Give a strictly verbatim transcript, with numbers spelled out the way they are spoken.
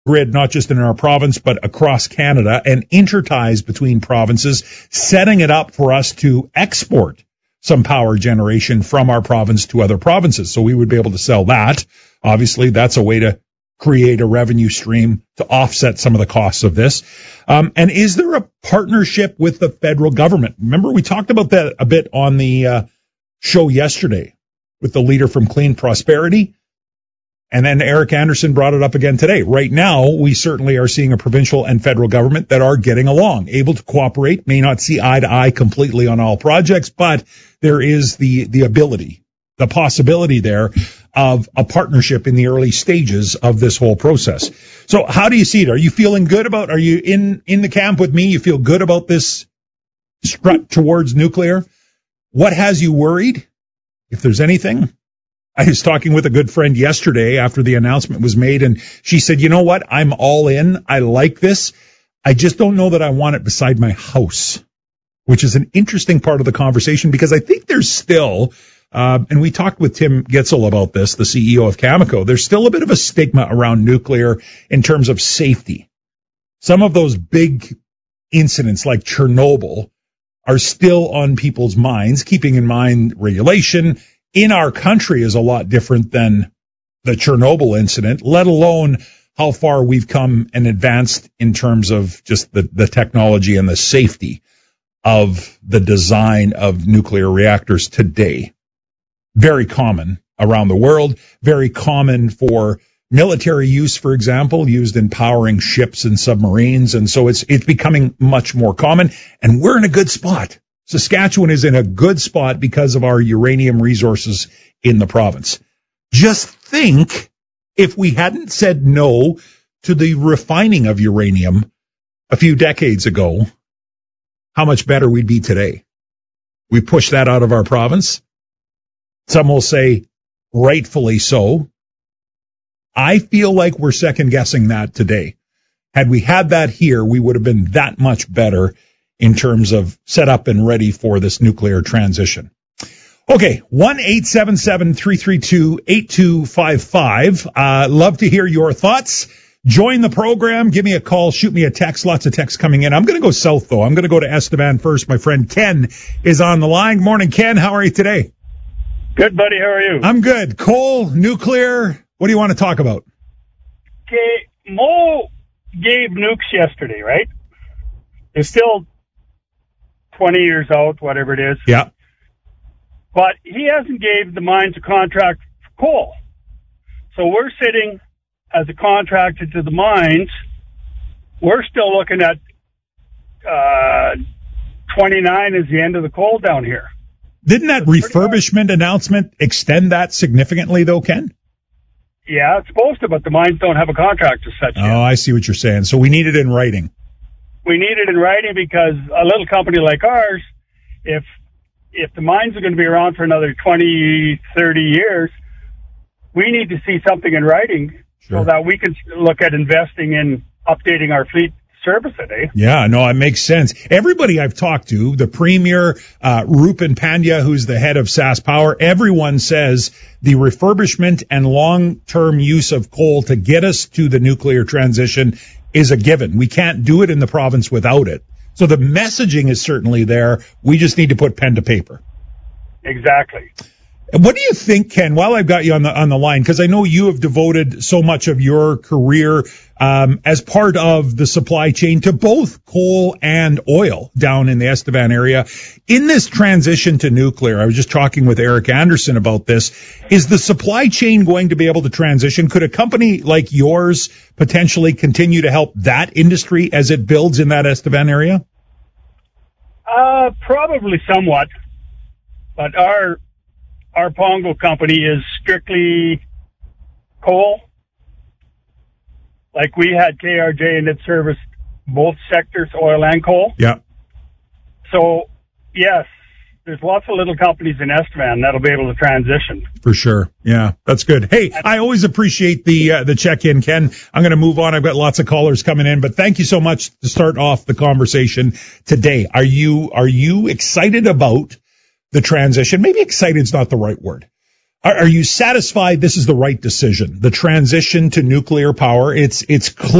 grid, not just in our province, but across Canada, and interties between provinces, setting it up for us to export some power generation from our province to other provinces. So we would be able to sell that. Obviously, that's a way to create a revenue stream to offset some of the costs of this. Um, and is there a partnership with the federal government? Remember, we talked about that a bit on the uh, show yesterday with the leader from Clean Prosperity. And then Eric Anderson brought it up again today. Right now, we certainly are seeing a provincial and federal government that are getting along, able to cooperate, may not see eye to eye completely on all projects, but there is the, the ability, the possibility there of a partnership in the early stages of this whole process. So how do you see it? Are you feeling good about, are you in, in the camp with me? You feel good about this strut towards nuclear? What has you worried? If there's anything. I was talking with a good friend yesterday after the announcement was made, and she said, you know what? I'm all in. I like this. I just don't know that I want it beside my house, which is an interesting part of the conversation because I think there's still, uh, and we talked with Tim Gitzel about this, the C E O of Cameco, there's still a bit of a stigma around nuclear in terms of safety. Some of those big incidents like Chernobyl are still on people's minds, keeping in mind regulation in our country is a lot different than the Chernobyl incident, let alone how far we've come and advanced in terms of just the, the technology and the safety of the design of nuclear reactors today. Very common around the world, very common for military use, for example, used in powering ships and submarines. And so it's, it's becoming much more common, and we're in a good spot. Saskatchewan is in a good spot because of our uranium resources in the province. Just think if we hadn't said no to the refining of uranium a few decades ago, how much better we'd be today. We pushed that out of our province. Some will say rightfully so. I feel like we're second guessing that today. Had we had that here, we would have been that much better in terms of set up and ready for this nuclear transition. Okay, one eight seven seven, three three two, eight two five five. Uh, love to hear your thoughts. Join the program. Give me a call. Shoot me a text. Lots of texts coming in. I'm going to go south, though. I'm going to go to Estevan first. My friend Ken is on the line. Morning, Ken. How are you today? Good, buddy. How are you? I'm good. Coal, nuclear. What do you want to talk about? Okay, Mo gave nukes yesterday, right? It's still twenty years out, whatever it is. Yeah. But he hasn't gave the mines a contract for coal. So we're sitting as a contractor to the mines. We're still looking at uh, twenty-nine as the end of the coal down here. Didn't that refurbishment announcement extend that significantly, though, Ken? Yeah, it's supposed to, but the mines don't have a contract as such. Oh, yet. I see what you're saying. So we need it in writing. We need it in writing because a little company like ours, if if the mines are going to be around for another twenty, thirty years, we need to see something in writing sure. so that we can look at investing in updating our fleet service it, eh? Yeah, no, it makes sense. Everybody I've talked to, the Premier, uh, Rupen Pandya, who's the head of SaskPower, everyone says the refurbishment and long-term use of coal to get us to the nuclear transition is a given. We can't do it in the province without it. So the messaging is certainly there. We just need to put pen to paper. Exactly. What do you think, Ken, while I've got you on the on the line, because I know you have devoted so much of your career um, as part of the supply chain to both coal and oil down in the Estevan area. In this transition to nuclear, I was just talking with Eric Anderson about this. Is the supply chain going to be able to transition? Could a company like yours potentially continue to help that industry as it builds in that Estevan area? Uh, probably somewhat, but our Our Pongo company is strictly coal. Like we had K R J and it serviced both sectors, oil and coal. Yeah. So, yes, there's lots of little companies in Estevan that'll be able to transition. For sure. Yeah, that's good. Hey, I always appreciate the uh, the check-in, Ken. I'm going to move on. I've got lots of callers coming in, but thank you so much to start off the conversation today. Are you are you excited about the transition? Maybe excited is not the right word. Are, are you satisfied this is the right decision? The transition to nuclear power, it's, it's clear.